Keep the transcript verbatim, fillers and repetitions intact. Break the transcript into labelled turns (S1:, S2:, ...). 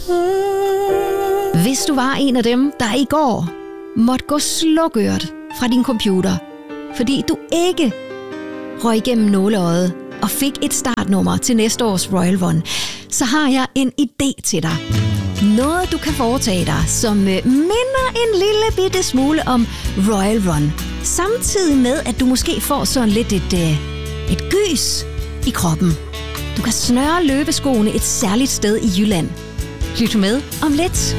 S1: Hvis du var en af dem, der i går måtte gå slukøret fra din computer, fordi du ikke røg igennem nåleøjet og fik et startnummer til næste års Royal Run, så har jeg en idé til dig. Noget, du kan foretage dig, som minder en lille bitte smule om Royal Run. Samtidig med, at du måske får sådan lidt et, et gys i kroppen. Du kan snøre løbeskoene et særligt sted i Jylland. Lyt med om lidt.